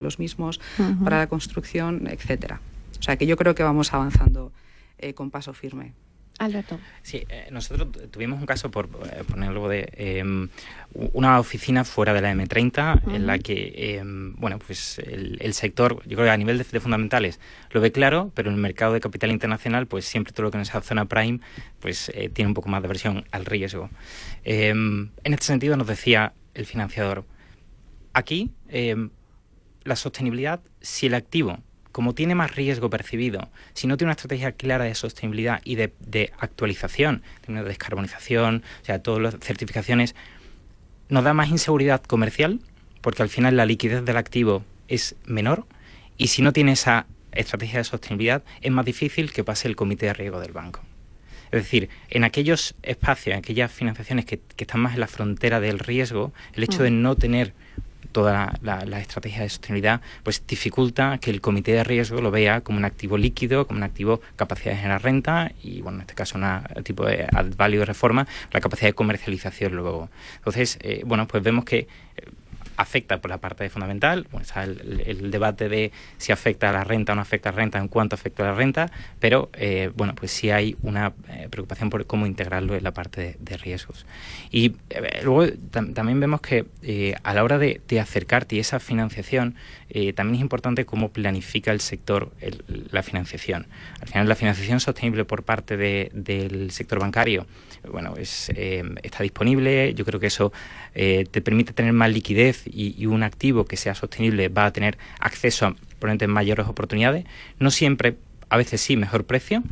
los mismos para la construcción, etcétera. O sea que yo creo que vamos avanzando con paso firme. Alberto. Sí, nosotros tuvimos un caso, por ponerlo de una oficina fuera de la M30 en la que, pues el sector, yo creo que a nivel de fundamentales lo ve claro, pero en el mercado de capital internacional, pues siempre todo lo que no sea zona prime, pues tiene un poco más de aversión al riesgo. En este sentido nos decía el financiador, aquí la sostenibilidad, si el activo, como tiene más riesgo percibido, si no tiene una estrategia clara de sostenibilidad y de actualización, de descarbonización, o sea, todas las certificaciones, nos da más inseguridad comercial, porque al final la liquidez del activo es menor, y si no tiene esa estrategia de sostenibilidad, es más difícil que pase el comité de riesgo del banco. Es decir, en aquellos espacios, en aquellas financiaciones que están más en la frontera del riesgo, el hecho de no tener toda la estrategia de sostenibilidad, pues dificulta que el comité de riesgo lo vea como un activo líquido, como un activo capacidad de generar renta y, bueno, en este caso un tipo de add value de reforma, la capacidad de comercialización luego. Entonces, pues vemos que afecta por la parte de fundamental, bueno, está el debate de si afecta a la renta o no afecta a la renta, en cuánto afecta a la renta, pero pues sí hay una preocupación por cómo integrarlo en la parte de riesgos. Y luego también vemos que a la hora de acercarte y esa financiación, también es importante cómo planifica el sector la financiación. Al final, la financiación sostenible por parte del sector bancario, está disponible. Yo creo que eso te permite tener más liquidez y un activo que sea sostenible va a tener acceso a probablemente mayores oportunidades. No siempre, a veces sí, mejor precio,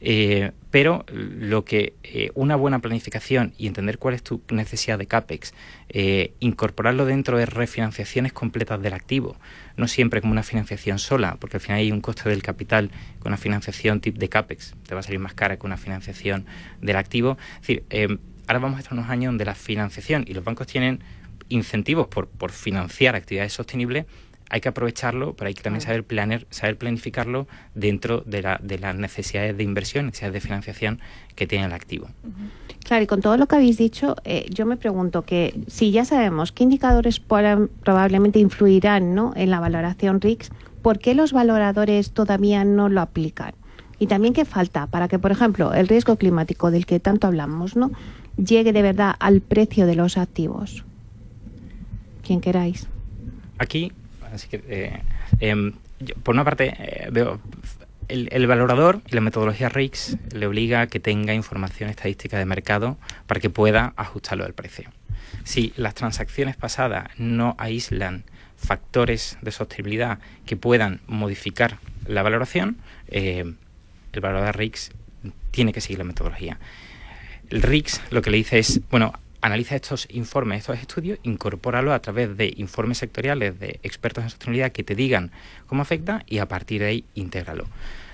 pero lo que una buena planificación y entender cuál es tu necesidad de CAPEX, incorporarlo dentro de refinanciaciones completas del activo, no siempre como una financiación sola, porque al final hay un coste del capital con una financiación tipo de CAPEX, te va a salir más cara que una financiación del activo. Es decir, ahora vamos a estar unos años donde la financiación y los bancos tienen incentivos por financiar actividades sostenibles. Hay que aprovecharlo, pero hay que también saber planificarlo dentro de las necesidades de inversión, necesidades de financiación que tiene el activo. Claro, y con todo lo que habéis dicho, yo me pregunto que si ya sabemos qué indicadores probablemente influirán, ¿no?, en la valoración RICS, ¿por qué los valoradores todavía no lo aplican? Y también qué falta para que, por ejemplo, el riesgo climático del que tanto hablamos, ¿no?, llegue de verdad al precio de los activos. Quien queráis. Aquí, así que, yo, por una parte, veo el valorador y la metodología RICS le obliga a que tenga información estadística de mercado para que pueda ajustarlo al precio. Si las transacciones pasadas no aíslan factores de sostenibilidad que puedan modificar la valoración, el valorador RICS tiene que seguir la metodología. El RICS lo que le dice es, analiza estos informes, estos estudios, incorpóralo a través de informes sectoriales de expertos en sostenibilidad que te digan cómo afecta y a partir de ahí intégralo.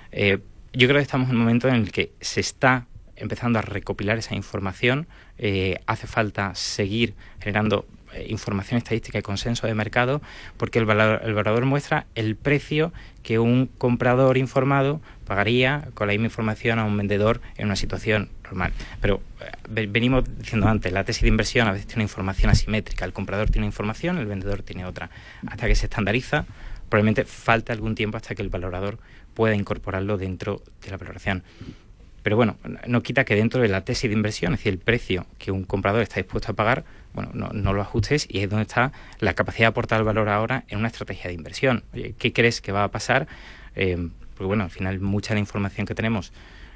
Yo creo que estamos en un momento en el que se está empezando a recopilar esa información. Hace falta seguir generando información estadística y consenso de mercado, porque el valorador muestra el precio que un comprador informado pagaría con la misma información a un vendedor en una situación normal. Pero venimos diciendo antes, la tesis de inversión a veces tiene una información asimétrica. El comprador tiene información, el vendedor tiene otra. Hasta que se estandariza, probablemente falta algún tiempo hasta que el valorador pueda incorporarlo dentro de la valoración. Pero no quita que dentro de la tesis de inversión, es decir, el precio que un comprador está dispuesto a pagar, no lo ajustes, y es donde está la capacidad de aportar valor ahora en una estrategia de inversión. Oye, ¿qué crees que va a pasar? Porque al final mucha de la información que tenemos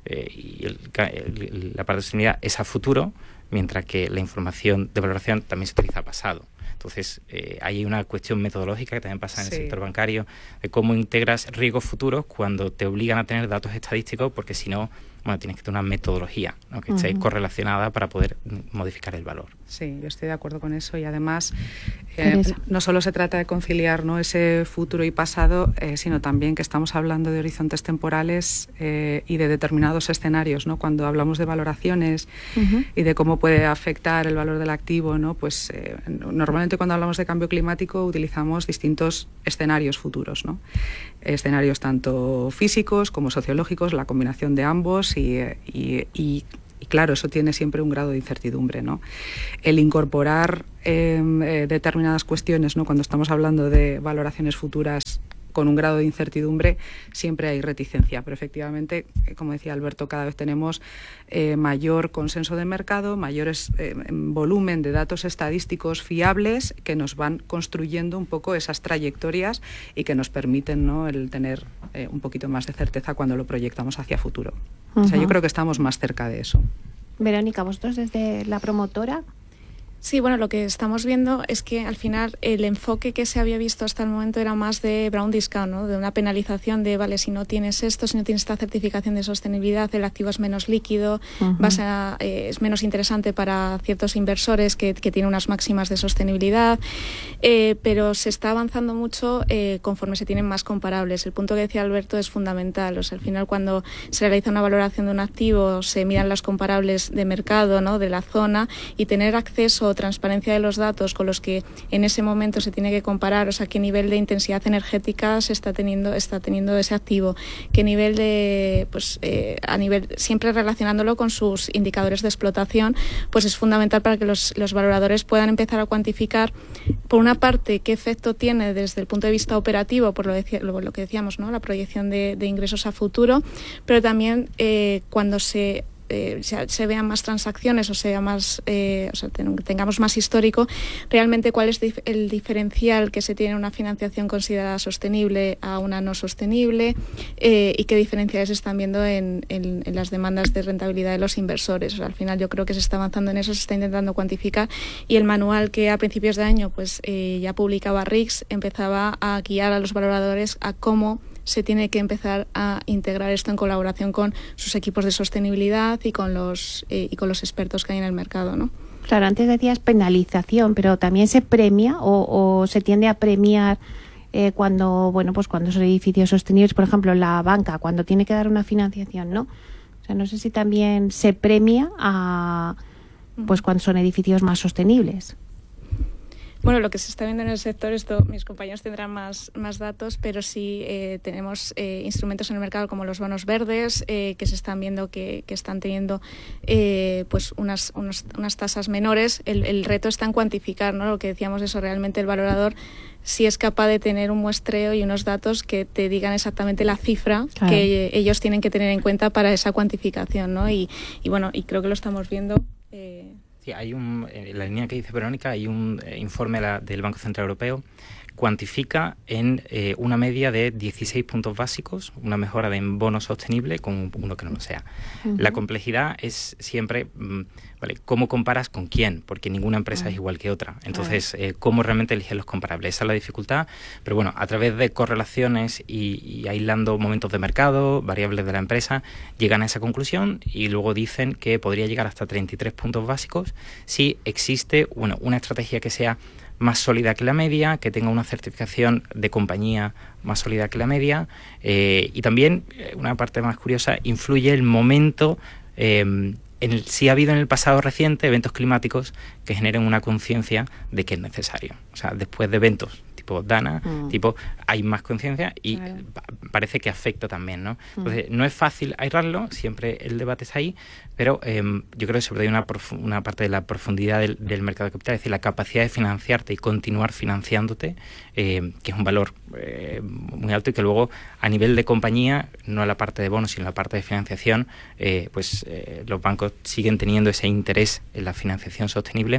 y la parte de sostenibilidad es a futuro, mientras que la información de valoración también se utiliza a pasado. Entonces, hay una cuestión metodológica que también pasa en el sector bancario, de cómo integras riesgos futuros cuando te obligan a tener datos estadísticos, porque si no, tienes que tener una metodología, ¿no?, que esté correlacionada para poder modificar el valor. Sí, yo estoy de acuerdo con eso, y además no solo se trata de conciliar, ¿no?, ese futuro y pasado, sino también que estamos hablando de horizontes temporales y de determinados escenarios, ¿no? Cuando hablamos de valoraciones y de cómo puede afectar el valor del activo, ¿no?, pues normalmente cuando hablamos de cambio climático utilizamos distintos escenarios futuros, ¿no? Escenarios tanto físicos como sociológicos, la combinación de ambos, y Y claro, eso tiene siempre un grado de incertidumbre, ¿no? El incorporar determinadas cuestiones, ¿no? Cuando estamos hablando de valoraciones futuras con un grado de incertidumbre, siempre hay reticencia. Pero efectivamente, como decía Alberto, cada vez tenemos mayor consenso de mercado, mayores volumen de datos estadísticos fiables que nos van construyendo un poco esas trayectorias y que nos permiten, ¿no?, el tener un poquito más de certeza cuando lo proyectamos hacia futuro. O sea, yo creo que estamos más cerca de eso. Verónica, vosotros desde la promotora. Sí, bueno, lo que estamos viendo es que al final el enfoque que se había visto hasta el momento era más de brown discount, ¿no? De una penalización de, vale, si no tienes esto, si no tienes esta certificación de sostenibilidad, el activo es menos líquido, es menos interesante para ciertos inversores que tienen unas máximas de sostenibilidad, pero se está avanzando mucho conforme se tienen más comparables. El punto que decía Alberto es fundamental. O sea, al final cuando se realiza una valoración de un activo, se miran las comparables de mercado, ¿no?, de la zona, y tener acceso o transparencia de los datos con los que en ese momento se tiene que comparar, o sea, qué nivel de intensidad energética se está teniendo ese activo, qué nivel de, pues a nivel, siempre relacionándolo con sus indicadores de explotación, pues es fundamental para que los valoradores puedan empezar a cuantificar, por una parte, qué efecto tiene desde el punto de vista operativo, por lo que decíamos, ¿no?, la proyección de ingresos a futuro, pero también cuando se vean más transacciones o sea más tengamos más histórico, realmente cuál es el diferencial que se tiene en una financiación considerada sostenible a una no sostenible, y qué diferenciales se están viendo en las demandas de rentabilidad de los inversores. O sea, al final yo creo que se está avanzando en eso, se está intentando cuantificar, y el manual que a principios de año pues ya publicaba RICS empezaba a guiar a los valoradores a cómo se tiene que empezar a integrar esto en colaboración con sus equipos de sostenibilidad y con los expertos que hay en el mercado, ¿no? Claro, antes decías penalización, pero también se premia o se tiende a premiar cuando son edificios sostenibles, por ejemplo, la banca, cuando tiene que dar una financiación, ¿no? O sea, no sé si también se premia cuando son edificios más sostenibles. Bueno, lo que se está viendo en el sector, esto mis compañeros tendrán más datos, pero sí tenemos instrumentos en el mercado como los bonos verdes, que se están viendo que están teniendo pues unas tasas menores. El reto está en cuantificar, ¿no? Lo que decíamos, eso, realmente el valorador si es capaz de tener un muestreo y unos datos que te digan exactamente la cifra, claro, que ellos tienen que tener en cuenta para esa cuantificación, ¿no? Y bueno, y creo que lo estamos viendo. Sí, en la línea que dice Verónica, hay un informe del Banco Central Europeo, cuantifica en una media de 16 puntos básicos una mejora de bono sostenible con uno que no lo sea. La complejidad es siempre, ¿vale?, cómo comparas con quién, porque ninguna empresa es igual que otra. Entonces, cómo realmente eliges los comparables. Esa es la dificultad, pero bueno, a través de correlaciones y aislando momentos de mercado, variables de la empresa, llegan a esa conclusión y luego dicen que podría llegar hasta 33 puntos básicos si existe una estrategia que sea más sólida que la media, que tenga una certificación de compañía más sólida que la media, y también, una parte más curiosa, influye el momento, si ha habido en el pasado reciente eventos climáticos que generen una conciencia de que es necesario. O sea, después de eventos tipo Dana, hay más conciencia y claro, parece que afecta también, ¿no? Entonces, no es fácil aislarlo, siempre el debate está ahí, pero yo creo que sobre todo hay una parte de la profundidad del mercado de capital, es decir, la capacidad de financiarte y continuar financiándote, que es un valor muy alto y que luego a nivel de compañía, no la parte de bonos, sino la parte de financiación, los bancos siguen teniendo ese interés en la financiación sostenible,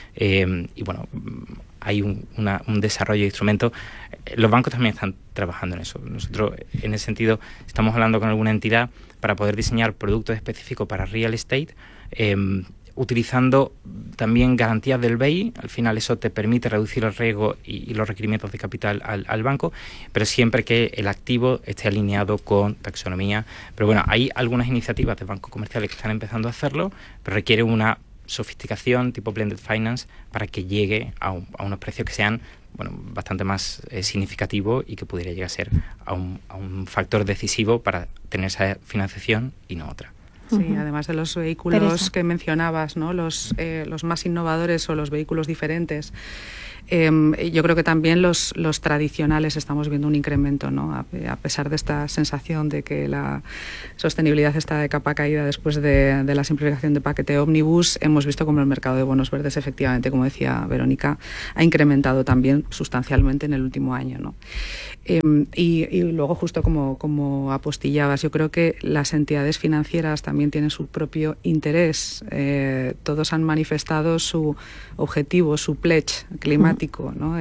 y bueno, hay un desarrollo de instrumentos. Los bancos también están trabajando en eso. Nosotros, en ese sentido, estamos hablando con alguna entidad para poder diseñar productos específicos para real estate, utilizando también garantías del BEI. Al final eso te permite reducir el riesgo y los requerimientos de capital al banco, pero siempre que el activo esté alineado con taxonomía. Pero bueno, hay algunas iniciativas de bancos comerciales que están empezando a hacerlo, pero requiere una sofisticación tipo blended finance para que llegue a unos precios que sean bastante más significativos y que pudiera llegar a ser a un factor decisivo para tener esa financiación y no otra. Sí, además de los vehículos que mencionabas, ¿no?, los más innovadores o los vehículos diferentes. Yo creo que también los tradicionales estamos viendo un incremento, ¿no? A pesar de esta sensación de que la sostenibilidad está de capa caída después de la simplificación de paquete ómnibus, hemos visto como el mercado de bonos verdes, efectivamente, como decía Verónica, ha incrementado también sustancialmente en el último año, ¿no? Y luego, justo como apostillabas, yo creo que las entidades financieras también tienen su propio interés. Todos han manifestado su objetivo, su pledge climático, ¿no?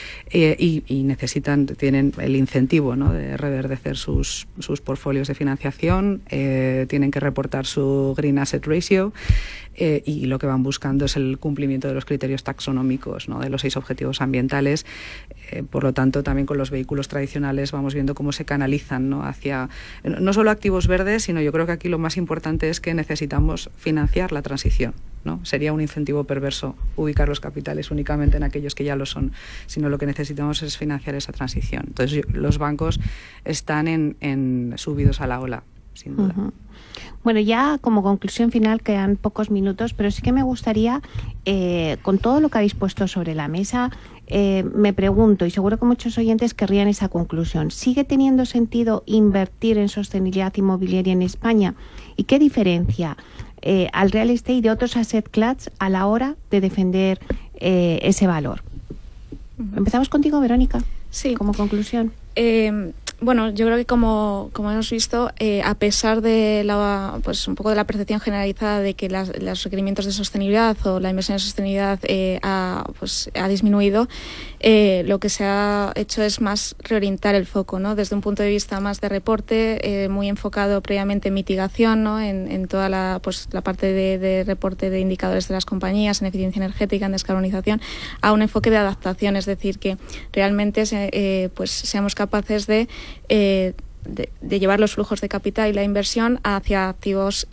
Y tienen el incentivo, ¿no?, de reverdecer sus portfolios de financiación, tienen que reportar su Green Asset Ratio, y lo que van buscando es el cumplimiento de los criterios taxonómicos, ¿no?, de los 6 objetivos ambientales. Por lo tanto, también con los vehículos tradicionales vamos viendo cómo se canalizan, ¿no?, hacia no solo activos verdes, sino yo creo que aquí lo más importante es que necesitamos financiar la transición, ¿no? Sería un incentivo perverso ubicar los capitales únicamente en aquellos que ya lo son, sino lo que necesitamos es financiar esa transición. Entonces, los bancos están subidos a la ola, sin duda. Uh-huh. Bueno, ya como conclusión final quedan pocos minutos, pero sí que me gustaría, con todo lo que habéis puesto sobre la mesa, me pregunto, y seguro que muchos oyentes querrían esa conclusión, ¿sigue teniendo sentido invertir en sostenibilidad inmobiliaria en España? ¿Y qué diferencia al real estate de otros asset class a la hora de defender ese valor? Empezamos contigo, Verónica. Sí. Como conclusión. Bueno, yo creo que como hemos visto, a pesar de un poco de la percepción generalizada de que los requerimientos de sostenibilidad o la inversión en sostenibilidad ha disminuido, lo que se ha hecho es más reorientar el foco, ¿no? Desde un punto de vista más de reporte, muy enfocado previamente en mitigación, ¿no? En toda la parte de reporte de indicadores de las compañías, en eficiencia energética, en descarbonización, a un enfoque de adaptación, es decir, que realmente seamos capaces de llevar los flujos de capital y la inversión hacia activos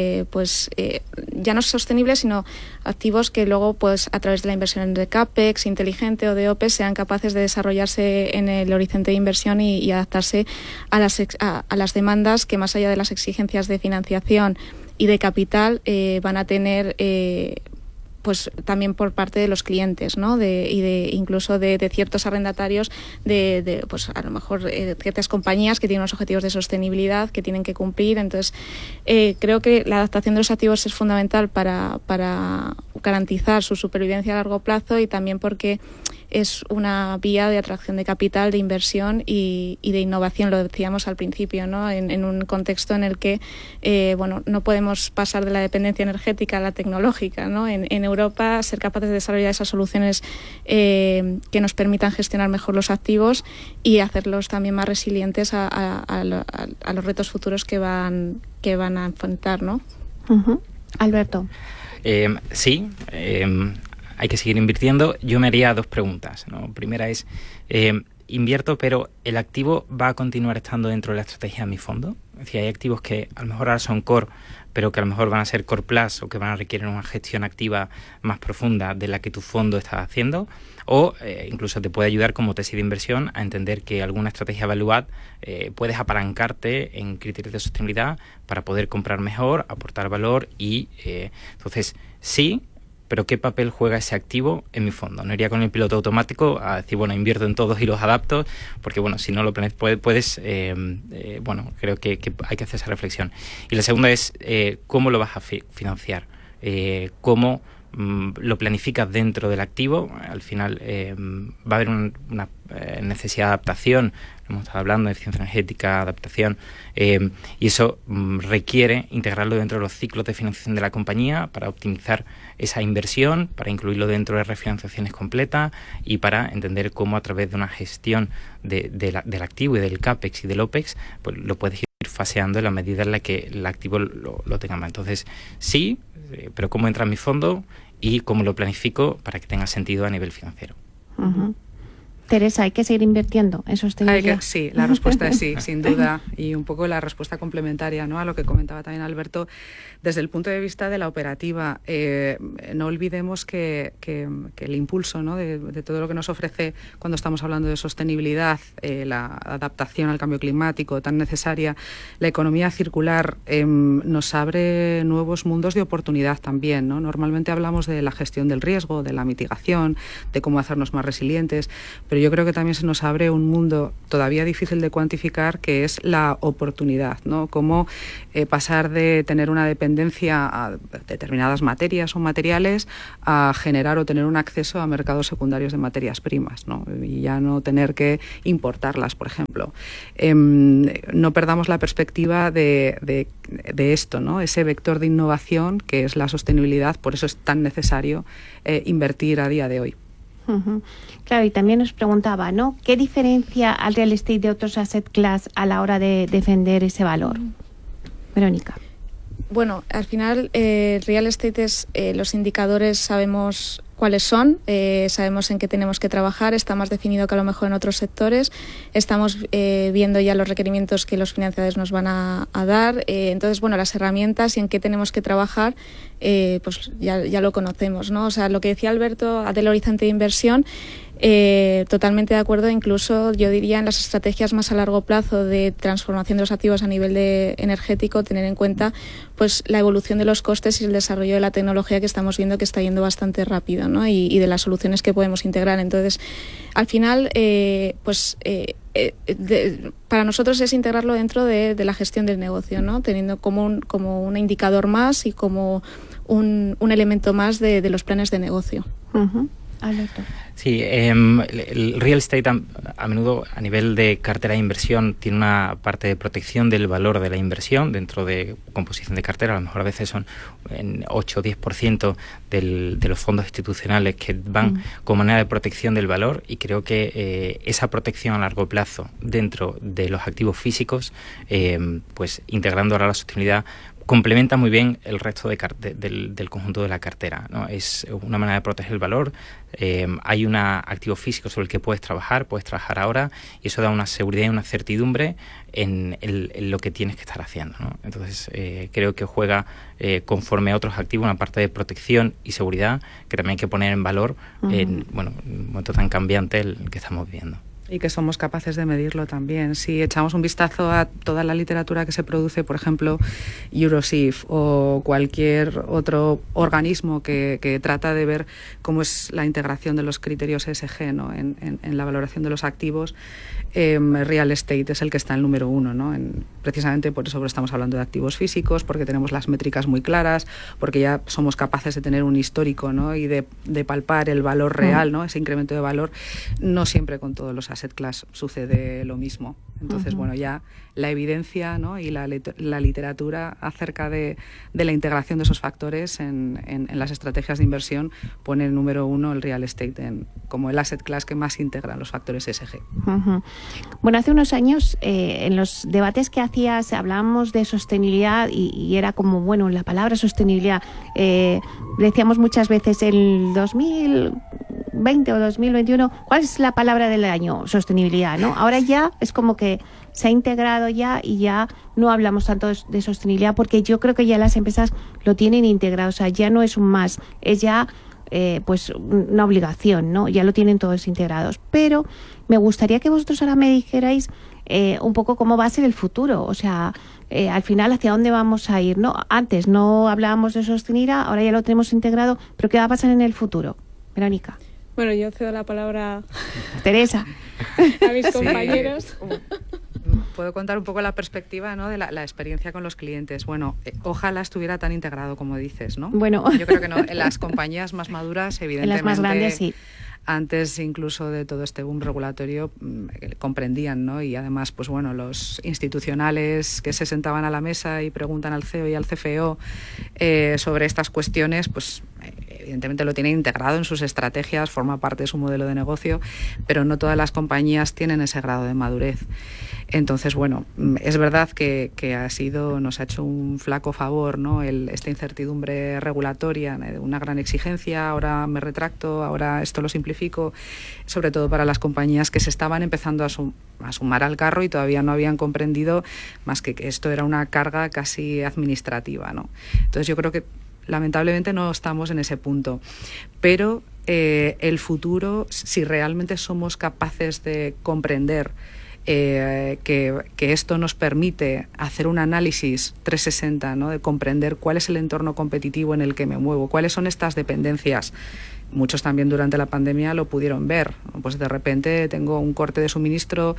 ya no sostenibles, sino activos que luego a través de la inversión de CAPEX, inteligente o de OPEX sean capaces de desarrollarse en el horizonte de inversión y adaptarse a las demandas que, más allá de las exigencias de financiación y de capital, van a tener también por parte de los clientes, ¿no? Incluso de ciertos arrendatarios, a lo mejor ciertas compañías que tienen unos objetivos de sostenibilidad que tienen que cumplir. Entonces, creo que la adaptación de los activos es fundamental para garantizar su supervivencia a largo plazo, y también porque es una vía de atracción de capital, de inversión y de innovación, lo decíamos al principio, ¿no? En un contexto en el que no podemos pasar de la dependencia energética a la tecnológica, ¿no? En Europa, ser capaces de desarrollar esas soluciones que nos permitan gestionar mejor los activos y hacerlos también más resilientes a los retos futuros que van a enfrentar, ¿no? Uh-huh. Alberto. Sí. Hay que seguir invirtiendo. Yo me haría 2 preguntas, ¿no? Primera es, invierto, pero ¿el activo va a continuar estando dentro de la estrategia de mi fondo? Es decir, hay activos que a lo mejor ahora son core, pero que a lo mejor van a ser core plus o que van a requerir una gestión activa más profunda de la que tu fondo está haciendo, o incluso te puede ayudar como tesis de inversión a entender que alguna estrategia value add puedes apalancarte en criterios de sostenibilidad para poder comprar mejor, aportar valor y entonces sí. Pero ¿qué papel juega ese activo en mi fondo? No iría con el piloto automático a decir, invierto en todos y los adapto, porque, si no lo puedes, creo que hay que hacer esa reflexión. Y la segunda es, ¿cómo lo vas a financiar? ¿Cómo lo planificas dentro del activo? Al final va a haber una necesidad de adaptación. Hemos estado hablando de eficiencia energética, adaptación, y eso requiere integrarlo dentro de los ciclos de financiación de la compañía para optimizar esa inversión, para incluirlo dentro de refinanciaciones completas y para entender cómo a través de una gestión del activo y del CAPEX y del OPEX, pues lo puedes ir faseando en la medida en la que el activo lo tenga más. Entonces, sí, pero cómo entra en mi fondo y cómo lo planifico para que tenga sentido a nivel financiero. Uh-huh. Teresa, ¿hay que seguir invirtiendo en sostenibilidad? Sí, la respuesta es sí, sin duda. Y un poco la respuesta complementaria, ¿no?, a lo que comentaba también Alberto. Desde el punto de vista de la operativa, no olvidemos que el impulso, ¿no?, de todo lo que nos ofrece cuando estamos hablando de sostenibilidad, la adaptación al cambio climático tan necesaria, la economía circular, nos abre nuevos mundos de oportunidad también, ¿no? Normalmente hablamos de la gestión del riesgo, de la mitigación, de cómo hacernos más resilientes, pero yo creo que también se nos abre un mundo todavía difícil de cuantificar, que es la oportunidad, ¿no? Cómo pasar de tener una dependencia a determinadas materias o materiales a generar o tener un acceso a mercados secundarios de materias primas, ¿no? Y ya no tener que importarlas, por ejemplo. No perdamos la perspectiva de esto, ¿no? Ese vector de innovación que es la sostenibilidad, por eso es tan necesario invertir a día de hoy. Claro, y también nos preguntaba, ¿no?, ¿qué diferencia al real estate de otros asset class a la hora de defender ese valor? Verónica. Bueno, al final real estate es los indicadores, sabemos cuáles son, sabemos en qué tenemos que trabajar, está más definido que a lo mejor en otros sectores, estamos viendo ya los requerimientos que los financiadores nos van a dar, entonces, bueno, las herramientas y en qué tenemos que trabajar, pues ya lo conocemos, ¿no? O sea, lo que decía Alberto del horizonte de inversión, totalmente de acuerdo, incluso yo diría en las estrategias más a largo plazo de transformación de los activos a nivel energético, tener en cuenta pues la evolución de los costes y el desarrollo de la tecnología que estamos viendo que está yendo bastante rápido, ¿no? Y de las soluciones que podemos integrar. Entonces, al final, para nosotros es integrarlo dentro de la gestión del negocio, ¿no? Teniendo como un indicador más y como un elemento más de los planes de negocio. Alberto. Sí, el real estate a menudo a nivel de cartera de inversión tiene una parte de protección del valor de la inversión dentro de composición de cartera. A lo mejor a veces son en 8 o 10% de los fondos institucionales que van como manera de protección del valor, y creo que esa protección a largo plazo dentro de los activos físicos, pues integrando ahora la sostenibilidad, complementa muy bien el resto del conjunto de la cartera, ¿no? Es una manera de proteger el valor. Hay un activo físico sobre el que puedes trabajar ahora, y eso da una seguridad y una certidumbre en lo que tienes que estar haciendo, ¿no? Entonces, creo que juega conforme a otros activos una parte de protección y seguridad que también hay que poner en valor en un momento tan cambiante el que estamos viviendo. Y que somos capaces de medirlo también. Si echamos un vistazo a toda la literatura que se produce, por ejemplo, Eurosif o cualquier otro organismo que trata de ver cómo es la integración de los criterios ESG, ¿no?, en la valoración de los activos, real estate es el que está en el número 1, ¿no? Precisamente por eso estamos hablando de activos físicos, porque tenemos las métricas muy claras, porque ya somos capaces de tener un histórico, ¿no?, y de palpar el valor real, ¿no?, ese incremento de valor. No siempre con todos los asset class sucede lo mismo. Entonces, bueno, ya la evidencia, ¿no?, y la literatura acerca de la integración de esos factores en las estrategias de inversión pone el número 1 el real estate como el asset class que más integra los factores ESG. Bueno, hace unos años en los debates que hacías hablábamos de sostenibilidad y era como, bueno, la palabra sostenibilidad, decíamos muchas veces el 2020 o 2021, ¿cuál es la palabra del año? Sostenibilidad, ¿no? Ahora ya es como que se ha integrado ya y ya no hablamos tanto de sostenibilidad, porque yo creo que ya las empresas lo tienen integrado, o sea, ya no es un más, es ya pues una obligación, ¿no? Ya lo tienen todos integrados. Pero me gustaría que vosotros ahora me dijerais un poco cómo va a ser el futuro, o sea, al final hacia dónde vamos a ir, ¿no? Antes no hablábamos de sostenibilidad, ahora ya lo tenemos integrado, pero ¿qué va a pasar en el futuro? Verónica. Bueno, yo cedo la palabra Teresa a mis compañeros. Puedo contar un poco la perspectiva, ¿no?, de la experiencia con los clientes. Bueno, ojalá estuviera tan integrado como dices, ¿no? Bueno, yo creo que no. En las compañías más maduras, evidentemente, en las más grandes sí. Antes incluso de todo este boom regulatorio comprendían, ¿no? Y además, pues bueno, los institucionales que se sentaban a la mesa y preguntan al CEO y al CFO sobre estas cuestiones, pues evidentemente lo tienen integrado en sus estrategias, forma parte de su modelo de negocio, pero no todas las compañías tienen ese grado de madurez. Entonces, bueno, es verdad que nos ha hecho un flaco favor, ¿no? Esta incertidumbre regulatoria, una gran exigencia, ahora me retracto, ahora esto lo simplifico, sobre todo para las compañías que se estaban empezando a sumar al carro y todavía no habían comprendido más que esto era una carga casi administrativa, ¿no? Entonces yo creo que lamentablemente no estamos en ese punto, pero el futuro, si realmente somos capaces de comprender que esto nos permite hacer un análisis 360, ¿no? De comprender cuál es el entorno competitivo en el que me muevo, cuáles son estas dependencias. Muchos también durante la pandemia lo pudieron ver. Pues de repente tengo un corte de suministro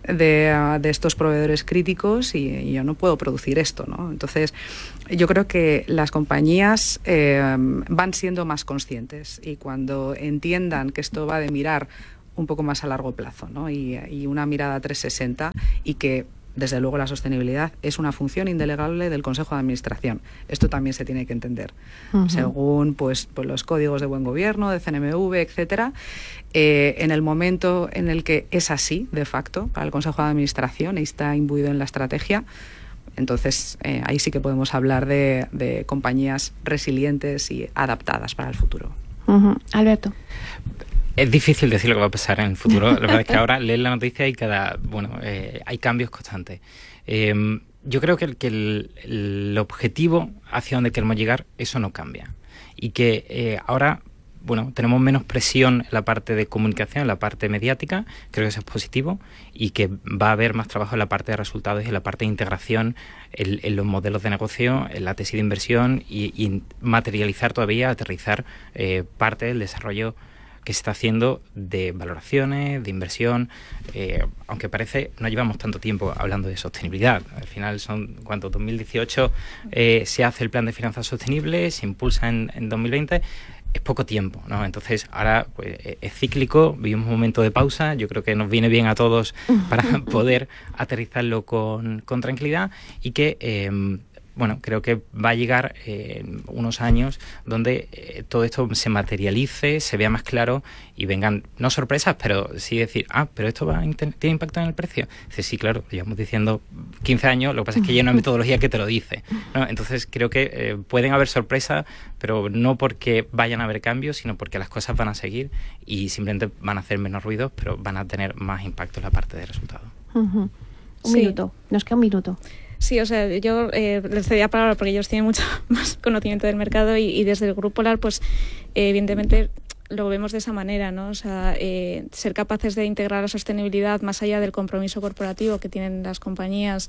de estos proveedores críticos y yo no puedo producir esto, ¿no? Entonces, yo creo que las compañías van siendo más conscientes y cuando entiendan que esto va de mirar un poco más a largo plazo, ¿no? Y una mirada 360 y que desde luego la sostenibilidad es una función indelegable del Consejo de Administración. Esto también se tiene que entender. Según pues los códigos de buen gobierno, de CNMV, etcétera. En el momento en el que es así, de facto, para el Consejo de Administración y está imbuido en la estrategia, entonces ahí sí que podemos hablar de compañías resilientes y adaptadas para el futuro. Alberto. Es difícil decir lo que va a pasar en el futuro. La verdad es que ahora lees la noticia y hay cambios constantes. Yo creo que el objetivo hacia donde queremos llegar, eso no cambia. Y que ahora, tenemos menos presión en la parte de comunicación, en la parte mediática, creo que eso es positivo, y que va a haber más trabajo en la parte de resultados y en la parte de integración en los modelos de negocio, en la tesis de inversión y materializar todavía, aterrizar parte del desarrollo que se está haciendo de valoraciones, de inversión, aunque parece no llevamos tanto tiempo hablando de sostenibilidad. Al final son, 2018 se hace el plan de finanzas sostenibles, se impulsa en 2020, es poco tiempo, ¿no? Entonces ahora pues, es cíclico, vivimos un momento de pausa, yo creo que nos viene bien a todos para poder aterrizarlo con tranquilidad y que creo que va a llegar unos años donde todo esto se materialice, se vea más claro y vengan, no sorpresas, pero sí decir, pero esto tiene impacto en el precio. Dice, sí, claro, llevamos diciendo 15 años, lo que pasa es que hay una metodología que te lo dice, ¿no? Entonces creo que pueden haber sorpresas, pero no porque vayan a haber cambios, sino porque las cosas van a seguir y simplemente van a hacer menos ruidos, pero van a tener más impacto en la parte de resultados. Un minuto, nos queda un minuto. Sí, o sea, yo les cedía palabra porque ellos tienen mucho más conocimiento del mercado y desde el Grupo LAR, pues evidentemente lo vemos de esa manera, ¿no? O sea, ser capaces de integrar la sostenibilidad más allá del compromiso corporativo que tienen las compañías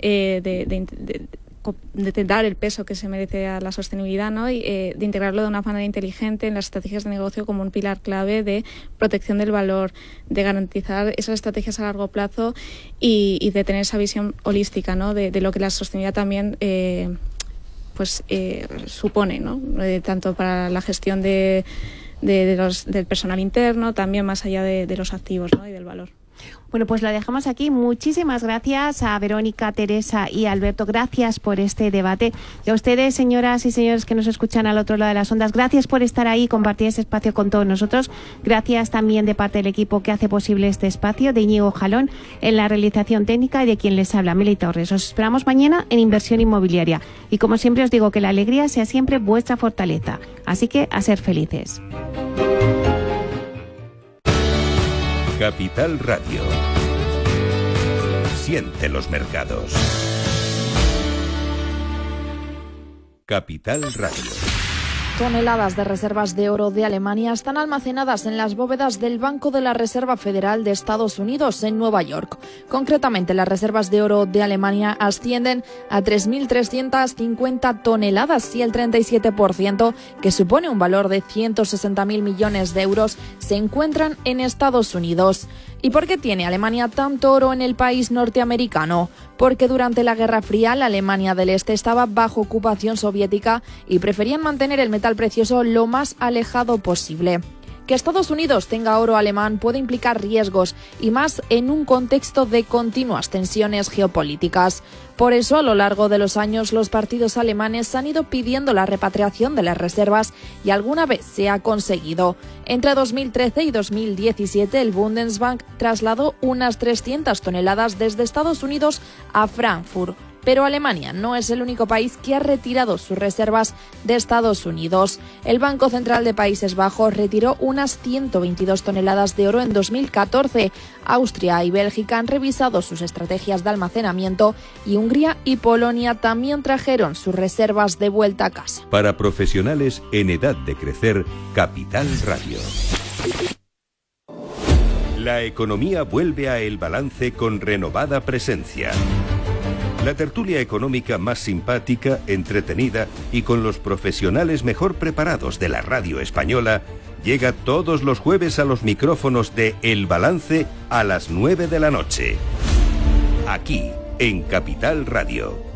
de dar el peso que se merece a la sostenibilidad, ¿no? Y de integrarlo de una manera inteligente en las estrategias de negocio como un pilar clave de protección del valor, de garantizar esas estrategias a largo plazo y de tener esa visión holística, ¿no? De lo que la sostenibilidad también supone, ¿no? Tanto para la gestión del personal interno, también más allá de los activos, ¿no? Y del valor. Bueno, pues lo dejamos aquí. Muchísimas gracias a Verónica, Teresa y Alberto. Gracias por este debate. Y a ustedes, señoras y señores que nos escuchan al otro lado de las ondas, gracias por estar ahí y compartir este espacio con todos nosotros. Gracias también de parte del equipo que hace posible este espacio, de Íñigo Jalón en la realización técnica y de quien les habla, Meli Torres. Os esperamos mañana en Inversión Inmobiliaria. Y como siempre os digo, que la alegría sea siempre vuestra fortaleza. Así que a ser felices. Capital Radio. Siente los mercados. Capital Radio. Toneladas de reservas de oro de Alemania están almacenadas en las bóvedas del Banco de la Reserva Federal de Estados Unidos en Nueva York. Concretamente, las reservas de oro de Alemania ascienden a 3.350 toneladas y el 37%, que supone un valor de 160.000 millones de euros, se encuentran en Estados Unidos. ¿Y por qué tiene Alemania tanto oro en el país norteamericano? Porque durante la Guerra Fría la Alemania del Este estaba bajo ocupación soviética y preferían mantener el metal precioso lo más alejado posible. Que Estados Unidos tenga oro alemán puede implicar riesgos, y más en un contexto de continuas tensiones geopolíticas. Por eso, a lo largo de los años, los partidos alemanes han ido pidiendo la repatriación de las reservas y alguna vez se ha conseguido. Entre 2013 y 2017, el Bundesbank trasladó unas 300 toneladas desde Estados Unidos a Frankfurt. Pero Alemania no es el único país que ha retirado sus reservas de Estados Unidos. El Banco Central de Países Bajos retiró unas 122 toneladas de oro en 2014. Austria y Bélgica han revisado sus estrategias de almacenamiento y Hungría y Polonia también trajeron sus reservas de vuelta a casa. Para profesionales en edad de crecer, Capital Radio. La economía vuelve a El Balance con renovada presencia. La tertulia económica más simpática, entretenida y con los profesionales mejor preparados de la radio española llega todos los jueves a los micrófonos de El Balance a las 9 de la noche. Aquí, en Capital Radio.